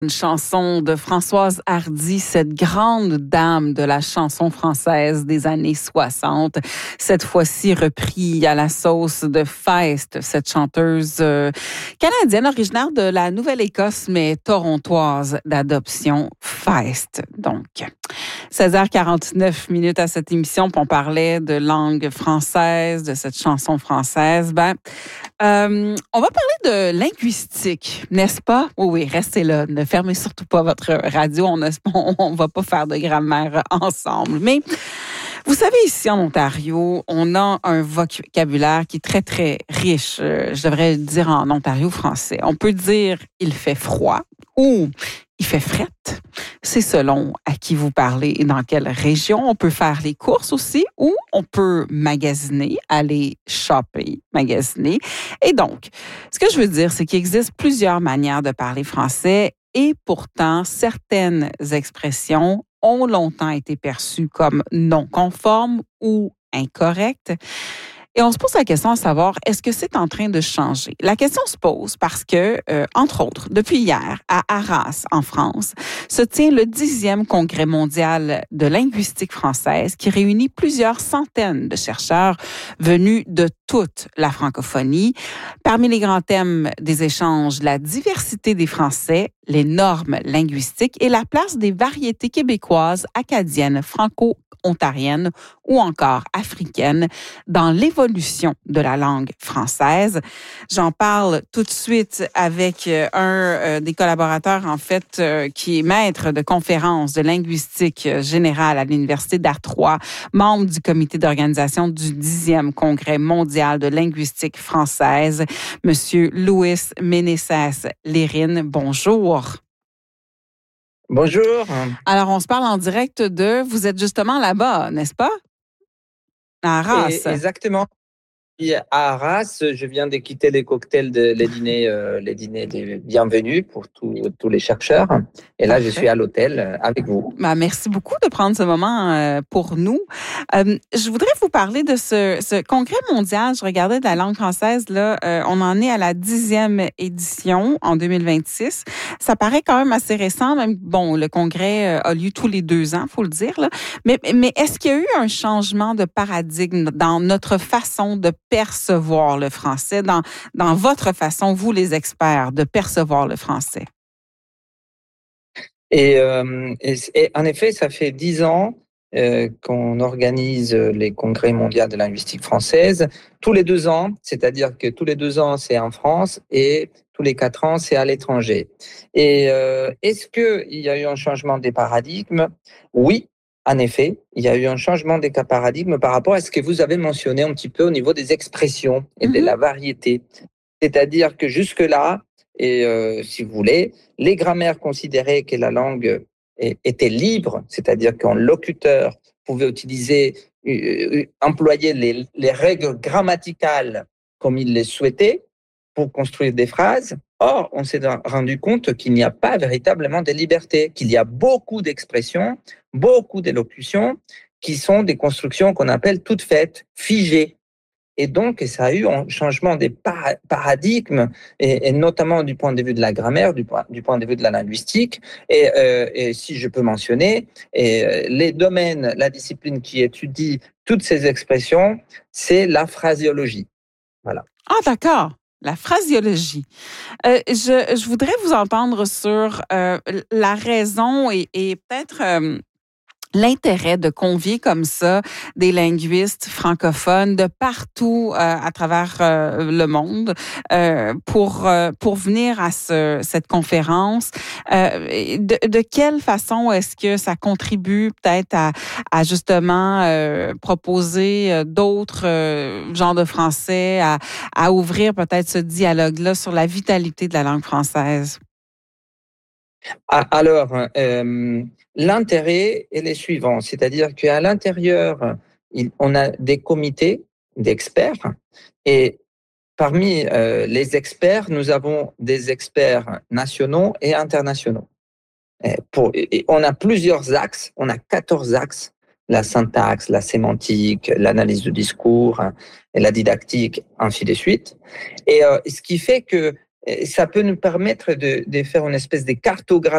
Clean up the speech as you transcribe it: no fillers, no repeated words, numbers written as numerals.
Une chanson de Françoise Hardy, cette grande dame de la chanson française des années 60. Cette fois-ci repris à la sauce de Feist, cette chanteuse canadienne originaire de la Nouvelle-Écosse, mais torontoise d'adoption, Feist. Donc, 16h49 à cette émission, puis on parlait de langue française, de cette chanson française. On va parler de linguistique, n'est-ce pas? Oui, restez là. Ne fermez surtout pas votre radio. On va pas faire de grammaire ensemble. Mais vous savez, ici en Ontario, on a un vocabulaire qui est très, très riche. Je devrais dire en Ontario français. On peut dire « il fait froid » ou « il fait frette ». C'est selon à qui vous parlez et dans quelle région. On peut faire les courses aussi ou on peut magasiner, aller shopper, magasiner. Et donc, ce que je veux dire, c'est qu'il existe plusieurs manières de parler français et pourtant, certaines expressions ont longtemps été perçues comme non conformes ou incorrectes. Et on se pose la question à savoir, est-ce que c'est en train de changer? La question se pose parce que, entre autres, depuis hier, à Arras, en France, se tient le 10e Congrès mondial de linguistique française qui réunit plusieurs centaines de chercheurs venus de toute la francophonie. Parmi les grands thèmes des échanges, la diversité des Français, les normes linguistiques et la place des variétés québécoises, acadiennes, franco-ontariennes ou encore africaines dans l'évolution de la langue française. J'en parle tout de suite avec un des collaborateurs, en fait, qui est maître de conférences de linguistique générale à l'Université d'Artois, membre du comité d'organisation du 10e Congrès mondial de linguistique française, Monsieur Louis Ménessès-Lérine. Bonjour. Bonjour. Alors, on se parle en direct vous êtes justement là-bas, n'est-ce pas? À Arras. Exactement. À Arras, je viens de quitter les cocktails, les dîners des bienvenus pour tous les chercheurs. Et là, je suis à l'hôtel avec vous. Merci beaucoup de prendre ce moment pour nous. Je voudrais vous parler de ce congrès mondial. Je regardais de la langue française. Là, on en est à la 10e édition en 2026. Ça paraît quand même assez récent. Même, bon, le congrès a lieu tous les 2 ans, faut le dire. Là. Mais est-ce qu'il y a eu un changement de paradigme dans notre façon de percevoir le français, dans votre façon, vous les experts, de percevoir le français? Et en effet, ça fait 10 ans qu'on organise les congrès mondiaux de linguistique française. Tous les 2 ans, c'est-à-dire que tous les 2 ans, c'est en France et tous les 4 ans, c'est à l'étranger. Et est-ce qu'il y a eu un changement des paradigmes? Oui. En effet, il y a eu un changement des paradigmes par rapport à ce que vous avez mentionné un petit peu au niveau des expressions et de la variété. C'est-à-dire que jusque-là, et si vous voulez, les grammaires considéraient que la langue était libre, c'est-à-dire qu'un locuteur pouvait utiliser, employer les règles grammaticales comme il les souhaitait pour construire des phrases. Or, on s'est rendu compte qu'il n'y a pas véritablement de liberté, qu'il y a beaucoup d'expressions, beaucoup d'élocutions qui sont des constructions qu'on appelle toutes faites, figées. Et donc, ça a eu un changement des paradigmes, et notamment du point de vue de la grammaire, du point de vue de la linguistique. Et si je peux mentionner, les domaines, la discipline qui étudie toutes ces expressions, c'est la phraséologie. Voilà. Ah, d'accord. La phraséologie. Je voudrais vous entendre sur la raison et peut-être l'intérêt de convier comme ça des linguistes francophones de partout à travers le monde pour venir à cette conférence. De quelle façon est-ce que ça contribue peut-être à justement proposer d'autres genres de français, à ouvrir peut-être ce dialogue-là sur la vitalité de la langue française? Alors, l'intérêt est le suivant, c'est-à-dire qu'à l'intérieur, on a des comités d'experts et parmi les experts, nous avons des experts nationaux et internationaux. Et on a plusieurs axes, on a 14 axes, la syntaxe, la sémantique, l'analyse du discours, et la didactique, ainsi de suite. Et ce qui fait que ça peut nous permettre de faire une espèce de cartographie